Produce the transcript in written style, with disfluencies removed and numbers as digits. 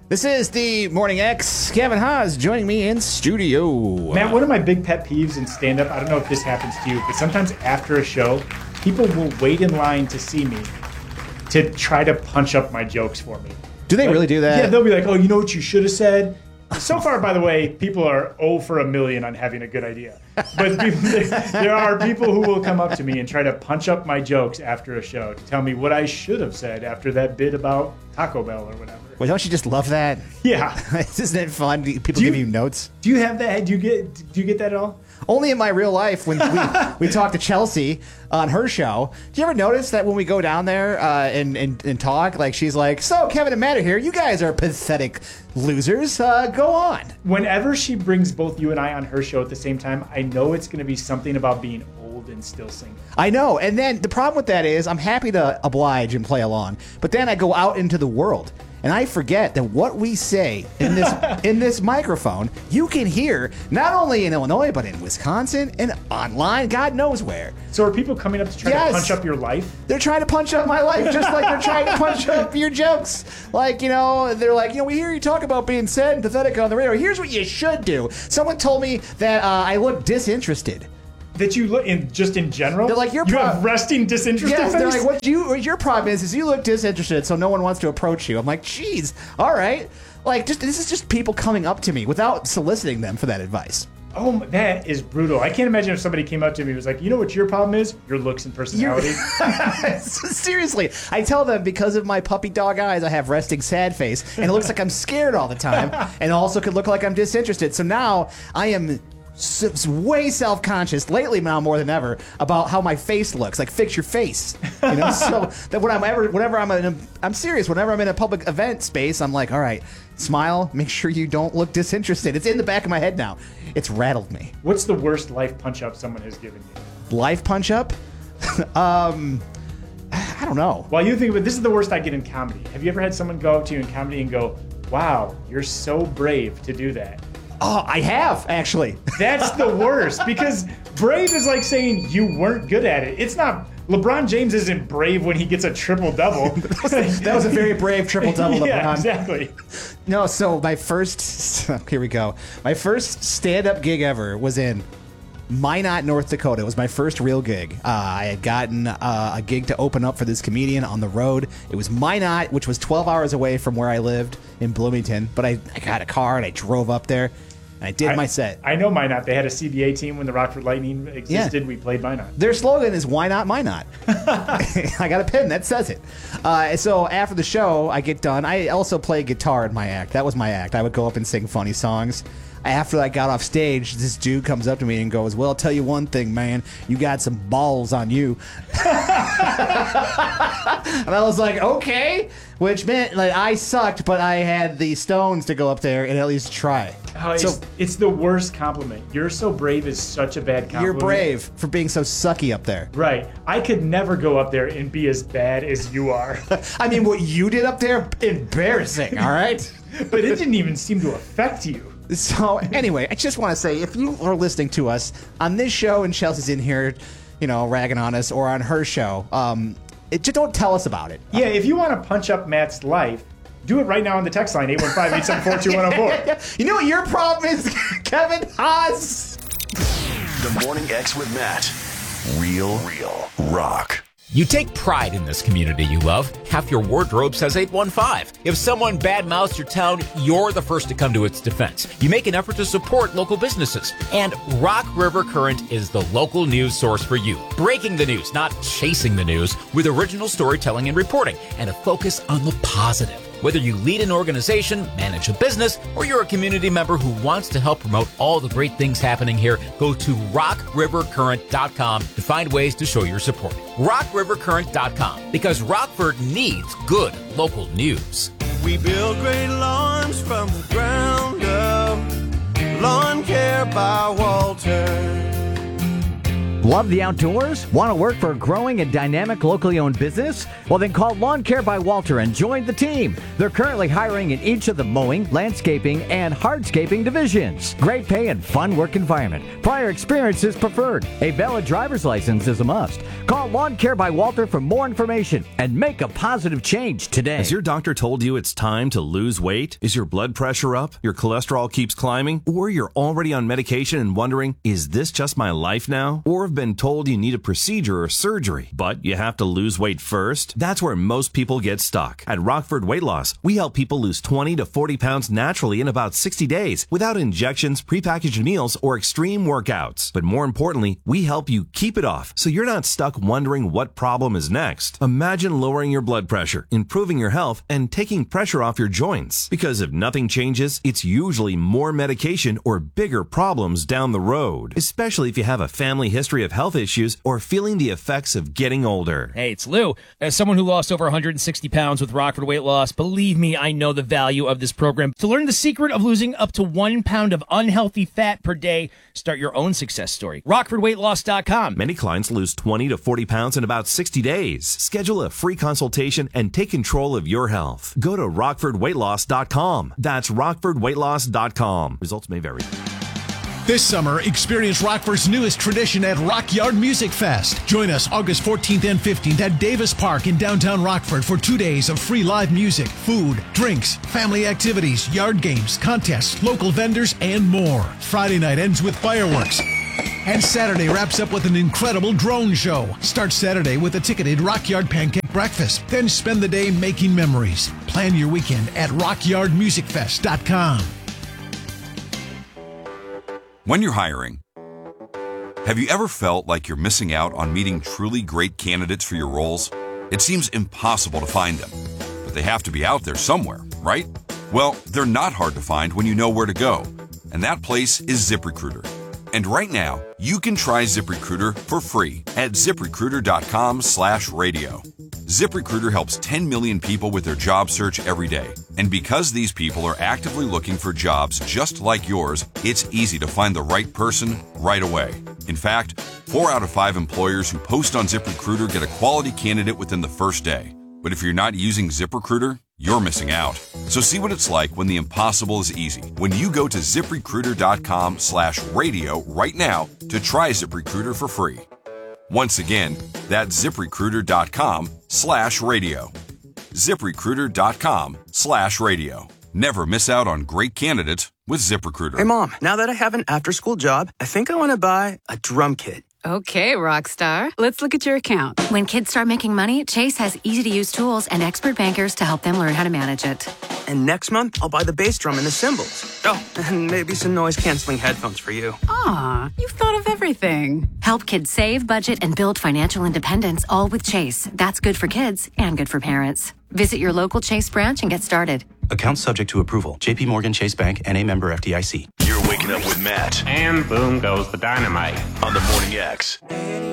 This is the Morning X. Kevin Haas joining me in studio. Matt, one of my big pet peeves in stand-up, I don't know if this happens to you, but sometimes after a show, people will wait in line to see me to try to punch up my jokes for me. Do they really do that? Yeah, they'll be like, oh, you know what you should have said? So far, by the way, people are 0 for a million on having a good idea. But there are people who will come up to me and try to punch up my jokes after a show to tell me what I should have said after that bit about Taco Bell or whatever. Well, don't you just love that? Yeah. Isn't it fun? People give you notes. Do you have that? Do you get that at all? Only in my real life when we talk to Chelsea on her show. Do you ever notice that when we go down there and talk, like she's like, so Kevin and Matt are here. You guys are pathetic losers. Go on. Whenever she brings both you and I on her show at the same time, I know it's going to be something about being old and still single. I know. And then the problem with that is I'm happy to oblige and play along. But then I go out into the world. And I forget that what we say in this microphone, you can hear not only in Illinois, but in Wisconsin and online, God knows where. So are people coming up to try to punch up your life? They're trying to punch up my life just like they're trying to punch up your jokes. Like, they're like, we hear you talk about being sad and pathetic on the radio. Here's what you should do. Someone told me that I look disinterested. That you look in general? They're like, you have resting disinterested face? They're like, what your problem is you look disinterested, so no one wants to approach you. I'm like, geez, all right. Like, this is just people coming up to me without soliciting them for that advice. Oh, that is brutal. I can't imagine if somebody came up to me and was like, you know what your problem is? Your looks and personality. Seriously. I tell them because of my puppy dog eyes, I have resting sad face, and it looks like I'm scared all the time, and also could look like I'm disinterested. So now I am way self-conscious lately now more than ever about how my face looks. Like, fix your face, so that I'm serious. Whenever I'm in a public event space, I'm like, all right, smile, make sure you don't look disinterested. It's in the back of my head now. It's rattled me. What's the worst life punch-up someone has given you? Life punch-up? I don't know. While you think of it, this is the worst I get in comedy. Have you ever had someone go up to you in comedy and go, wow, you're so brave to do that? Oh, I have, actually. That's the worst, because brave is like saying you weren't good at it. It's not. LeBron James isn't brave when he gets a triple-double. that was a very brave triple-double, LeBron. Yeah, exactly. No, so my first, here we go. My first stand-up gig ever was in Minot, North Dakota. It was my first real gig. I had gotten a gig to open up for this comedian on the road. It was Minot, which was 12 hours away from where I lived in Bloomington. But I got a car and I drove up there and I did my set. I know Minot. They had a CBA team when the Rockford Lightning existed. Yeah. We played Minot. Their slogan is, why not Minot? I got a pin that says it. So after the show, I get done. I also play guitar in my act. That was my act. I would go up and sing funny songs. After I got off stage, this dude comes up to me and goes, well, I'll tell you one thing, man. You got some balls on you. And I was like, okay. Which meant like I sucked, but I had the stones to go up there and at least try. Oh, it's the worst compliment. You're so brave is such a bad compliment. You're brave for being so sucky up there. Right. I could never go up there and be as bad as you are. I mean, what you did up there, embarrassing, all right? But it didn't even seem to affect you. So anyway, I just want to say, if you are listening to us on this show and Chelsea's in here, ragging on us, or on her show, just don't tell us about it. Yeah, if you want to punch up Matt's life, do it right now on the text line, 815-874-2104. You know what your problem is, Kevin Haas? The Morning X with Matt. Real rock. You take pride in this community you love. Half your wardrobe says 815. If someone badmouths your town, you're the first to come to its defense. You make an effort to support local businesses. And Rock River Current is the local news source for you. Breaking the news, not chasing the news, with original storytelling and reporting, and a focus on the positive. Whether you lead an organization, manage a business, or you're a community member who wants to help promote all the great things happening here, go to rockrivercurrent.com to find ways to show your support. rockrivercurrent.com, because Rockford needs good local news. We build great lawns from the ground up. Lawn Care by Walter. Love the outdoors? Want to work for a growing and dynamic locally owned business? Well, then call Lawn Care by Walter and join the team. They're currently hiring in each of the mowing, landscaping, and hardscaping divisions. Great pay and fun work environment. Prior experience is preferred. A valid driver's license is a must. Call Lawn Care by Walter for more information and make a positive change today. Has your doctor told you it's time to lose weight? Is your blood pressure up? Your cholesterol keeps climbing? Or you're already on medication and wondering, is this just my life now? Or have been told you need a procedure or surgery, but you have to lose weight first? That's where most people get stuck. At Rockford Weight Loss, we help people lose 20 to 40 pounds naturally in about 60 days without injections, prepackaged meals, or extreme workouts. But more importantly, we help you keep it off so you're not stuck wondering what problem is next. Imagine lowering your blood pressure, improving your health, and taking pressure off your joints. Because if nothing changes, it's usually more medication or bigger problems down the road, especially if you have a family history of health issues or feeling the effects of getting older. Hey, it's Lou. As someone who lost over 160 pounds with Rockford Weight Loss, believe me, I know the value of this program. To learn the secret of losing up to 1 pound of unhealthy fat per day, start your own success story. RockfordWeightLoss.com. Many clients lose 20 to 40 pounds in about 60 days. Schedule a free consultation and take control of your health. Go to RockfordWeightLoss.com. That's RockfordWeightLoss.com. Results may vary. This summer, experience Rockford's newest tradition at Rockyard Music Fest. Join us August 14th and 15th at Davis Park in downtown Rockford for 2 days of free live music, food, drinks, family activities, yard games, contests, local vendors, and more. Friday night ends with fireworks. And Saturday wraps up with an incredible drone show. Start Saturday with a ticketed Rockyard Pancake Breakfast. Then spend the day making memories. Plan your weekend at RockyardMusicFest.com. When you're hiring, have you ever felt like you're missing out on meeting truly great candidates for your roles? It seems impossible to find them, but they have to be out there somewhere, right? Well, they're not hard to find when you know where to go, and that place is ZipRecruiter. And right now, you can try ZipRecruiter for free at ZipRecruiter.com/radio. ZipRecruiter helps 10 million people with their job search every day. And because these people are actively looking for jobs just like yours, it's easy to find the right person right away. In fact, 4 out of 5 employers who post on ZipRecruiter get a quality candidate within the first day. But if you're not using ZipRecruiter, you're missing out. So see what it's like when the impossible is easy. When you go to ZipRecruiter.com/radio right now to try ZipRecruiter for free. Once again, that's ZipRecruiter.com/radio. ZipRecruiter.com/radio. Never miss out on great candidates with ZipRecruiter. Hey, Mom, now that I have an after-school job, I think I want to buy a drum kit. Okay, Rockstar. Let's look at your account. When kids start making money, Chase has easy-to-use tools and expert bankers to help them learn how to manage it. And next month, I'll buy the bass drum and the cymbals. Oh, and maybe some noise-canceling headphones for you. Aw, you've thought of everything. Help kids save, budget, and build financial independence, all with Chase. That's good for kids and good for parents. Visit your local Chase branch and get started. Account subject to approval. J.P. Morgan Chase Bank, N.A. member FDIC. You're waking up with Matt. And boom goes the dynamite. On the Morning X.